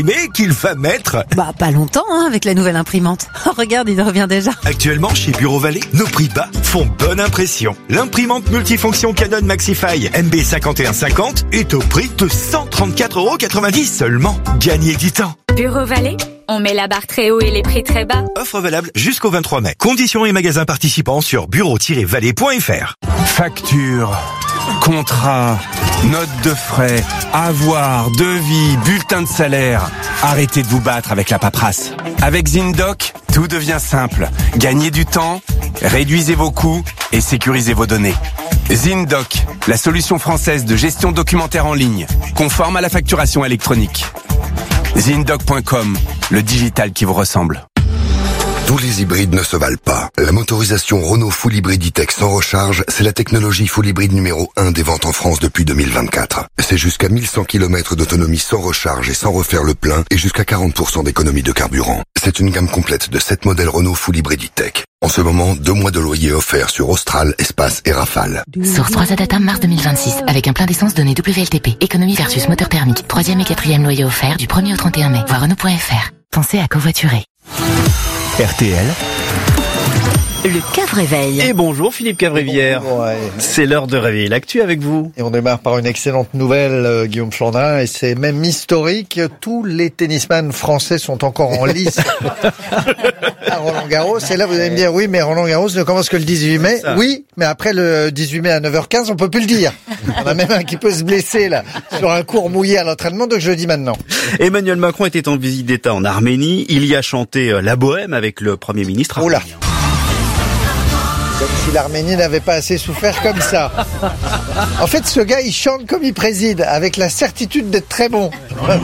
Mais qu'il va mettre... Pas longtemps, avec la nouvelle imprimante. Oh, regarde, il revient déjà. Actuellement, chez Bureau Vallée, nos prix bas font bonne impression. L'imprimante multifonction Canon Maxify MB5150 est au prix de 134,90 € seulement. Gagnez du temps. Bureau Vallée, on met la barre très haut et les prix très bas. Offre valable jusqu'au 23 mai. Conditions et magasins participants sur bureau-vallée.fr. Facture, contrat, note de frais, avoir, devis, bulletin de salaire. Arrêtez de vous battre avec la paperasse. Avec ZinDoc, tout devient simple. Gagnez du temps, réduisez vos coûts et sécurisez vos données. ZinDoc, la solution française de gestion documentaire en ligne, conforme à la facturation électronique. ZinDoc.com, le digital qui vous ressemble. Tous les hybrides ne se valent pas. La motorisation Renault Full Hybrid E-Tech sans recharge, c'est la technologie Full Hybrid numéro 1 des ventes en France depuis 2024. C'est jusqu'à 1100 km d'autonomie sans recharge et sans refaire le plein et jusqu'à 40% d'économie de carburant. C'est une gamme complète de 7 modèles Renault Full Hybrid E-Tech. En ce moment, 2 mois de loyer offerts sur Austral, Espace et Rafale. Source 3 Data mars 2026 avec un plein d'essence donné WLTP. Économie versus moteur thermique. 3e et 4e loyer offert du 1er au 31 mai. Voir Renault.fr. Pensez à covoiturer. RTL. Le Cave-Réveil. Et bonjour Philippe Cavrivière. Ouais. C'est l'heure de réveiller l'actu avec vous. Et on démarre par une excellente nouvelle, Guillaume Flandrin, et c'est même historique. Tous les tennisman français sont encore en lice à Roland-Garros. Et là, vous allez me dire, oui, mais Roland-Garros ne commence que le 18 mai. Oui, mais après le 18 mai à 9h15, on peut plus le dire. On a même un qui peut se blesser, là, sur un court mouillé à l'entraînement, donc je le dis maintenant. Emmanuel Macron était en visite d'État en Arménie. Il y a chanté la bohème avec le Premier ministre arménien. Comme si l'Arménie n'avait pas assez souffert comme ça. En fait, ce gars, il chante comme il préside, avec la certitude d'être très bon.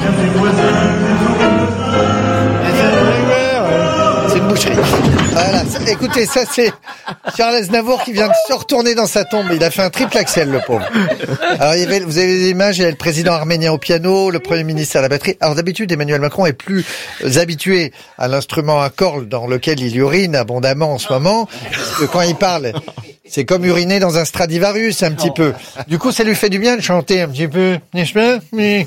C'est une boucherie. Voilà. Écoutez, ça c'est Charles Aznavour qui vient de se retourner dans sa tombe. Il a fait un triple axel, le pauvre. Alors, vous avez des images, il y a le président arménien au piano, le Premier ministre à la batterie. Alors d'habitude, Emmanuel Macron est plus habitué à l'instrument à cordes dans lequel il urine abondamment en ce moment. Parce que quand il parle, c'est comme uriner dans un Stradivarius un petit peu. Du coup, ça lui fait du bien de chanter un petit peu, n'est-ce pas?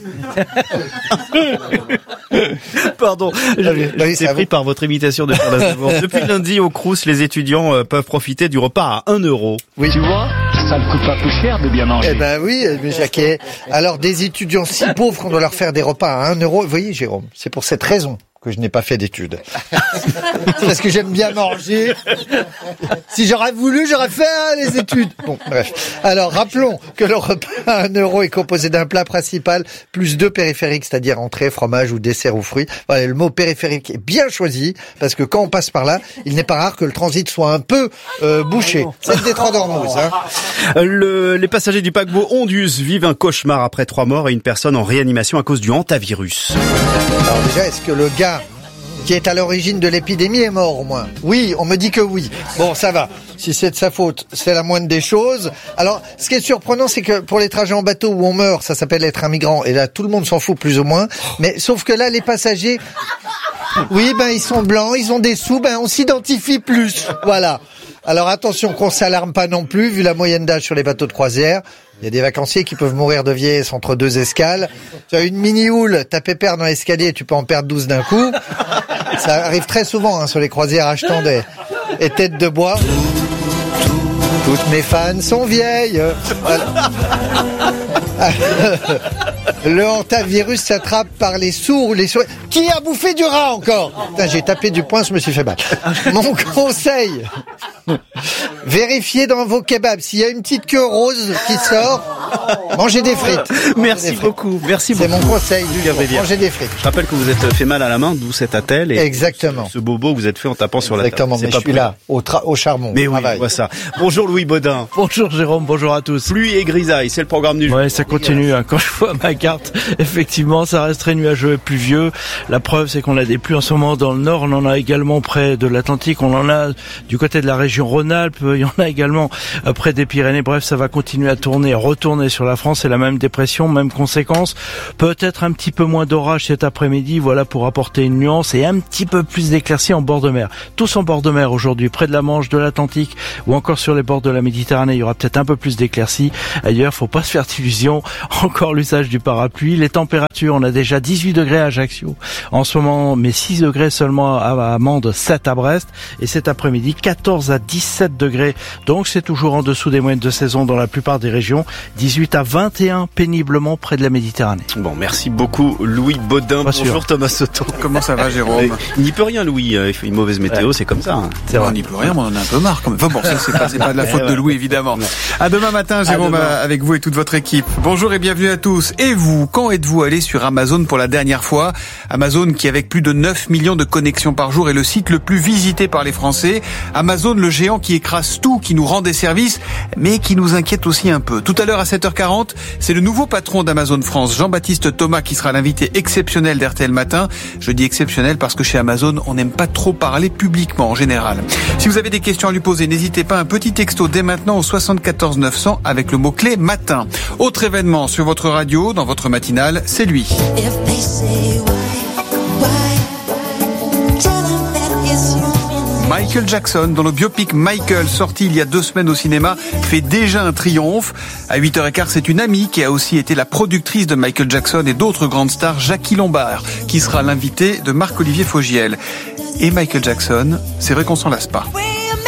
Pardon, j'ai pris par votre imitation de Charles Aznavour. Depuis lundi, au Crous, les étudiants peuvent profiter du repas à 1 €. Oui. Tu vois, ça ne coûte pas plus cher de bien manger. Eh ben oui, Jacquet. Alors, des étudiants si pauvres qu'on doit leur faire des repas à 1 €. Vous voyez, Jérôme, c'est pour cette raison que je n'ai pas fait d'études. Parce que j'aime bien manger. Si j'aurais voulu, j'aurais fait les études. Bon, bref. Alors, rappelons que le repas à 1 € est composé d'un plat principal plus 2 périphériques, c'est-à-dire entrée, fromage ou dessert ou fruits. Voilà, le mot périphérique est bien choisi, parce que quand on passe par là, il n'est pas rare que le transit soit un peu bouché. C'est le détroit d'Ormuz. Les passagers du paquebot Ondius vivent un cauchemar après 3 morts et une personne en réanimation à cause du hantavirus. Alors déjà, est-ce que le gars qui est à l'origine de l'épidémie est mort au moins? Oui, on me dit que oui. Bon, ça va. Si c'est de sa faute, c'est la moindre des choses. Alors, ce qui est surprenant, c'est que pour les trajets en bateau où on meurt, ça s'appelle être un migrant. Et là, tout le monde s'en fout plus ou moins. Mais sauf que là, les passagers, oui, ils sont blancs, ils ont des sous, on s'identifie plus. Voilà. Alors attention qu'on s'alarme pas non plus, vu la moyenne d'âge sur les bateaux de croisière. Il y a des vacanciers qui peuvent mourir de vieillesse entre 2 escales. Tu as une mini-houle, t'as pépère dans l'escalier, tu peux en perdre 12 d'un coup. Ça arrive très souvent sur les croisières achetant des têtes de bois. Toutes mes fans sont vieilles. Voilà. Le hantavirus s'attrape par les sourds ou les souris. Qui a bouffé du rat encore? Putain, j'ai tapé du poing, je me suis fait mal. Mon conseil, vérifiez dans vos kebabs. S'il y a une petite queue rose qui sort, mangez des frites. Merci beaucoup. Merci beaucoup. C'est mon conseil du jour. Mangez des frites. Je rappelle que vous êtes fait mal à la main, d'où cet attelle. Et exactement. Ce bobo que vous êtes fait en tapant sur la table. Exactement, mais je suis là, au charbon. Mais oui, on voit ça. Bonjour Louis Baudin. Bonjour Jérôme, bonjour à tous. Pluie et grisaille, c'est le programme du jour. Ouais, ça continue. Quand je vois ma carte, effectivement, ça reste très nuageux et pluvieux. La preuve, c'est qu'on a des pluies en ce moment dans le nord. On en a également près de l'Atlantique. On en a du côté de la région Rhône-Alpes. Il y en a également près des Pyrénées. Bref, ça va continuer à retourner journée sur la France, c'est la même dépression, même conséquence. Peut-être un petit peu moins d'orage cet après-midi, voilà pour apporter une nuance, et un petit peu plus d'éclaircies en bord de mer. Tous en bord de mer aujourd'hui, près de la Manche, de l'Atlantique ou encore sur les bords de la Méditerranée, il y aura peut-être un peu plus d'éclaircies. Ailleurs, faut pas se faire d'illusions, encore l'usage du parapluie. Les températures, on a déjà 18 degrés à Ajaccio en ce moment, mais 6 degrés seulement à Mende, 7 à Brest, et cet après-midi 14 à 17 degrés, donc c'est toujours en dessous des moyennes de saison dans la plupart des régions, 18 à 21 péniblement près de la Méditerranée. Bon, merci beaucoup Louis Baudin. Bonjour Thomas Soto. Comment ça va Jérôme? Il n'y peut rien Louis, il fait une mauvaise météo, c'est comme ça. Hein. On n'y peut rien, mais on en a un peu marre quand même. Enfin bon, ça c'est pas de la faute de Louis évidemment. À demain matin Jérôme, avec vous et toute votre équipe. Bonjour et bienvenue à tous. Et vous, quand êtes-vous allé sur Amazon pour la dernière fois? Amazon qui, avec plus de 9 millions de connexions par jour, est le site le plus visité par les Français. Amazon, le géant qui écrase tout, qui nous rend des services, mais qui nous inquiète aussi un peu. Tout à l'heure à 7h40, c'est le nouveau patron d'Amazon France, Jean-Baptiste Thomas, qui sera l'invité exceptionnel d'RTL Matin. Je dis exceptionnel parce que chez Amazon, on n'aime pas trop parler publiquement en général. Si vous avez des questions à lui poser, n'hésitez pas, un petit texto dès maintenant au 74 900 avec le mot-clé matin. Autre événement sur votre radio, dans votre matinale, c'est lui. Michael Jackson, dont le biopic Michael, sorti il y a 2 semaines au cinéma, fait déjà un triomphe. À 8h15, c'est une amie qui a aussi été la productrice de Michael Jackson et d'autres grandes stars, Jackie Lombard, qui sera l'invité de Marc-Olivier Fogiel. Et Michael Jackson, c'est vrai qu'on s'en lasse pas.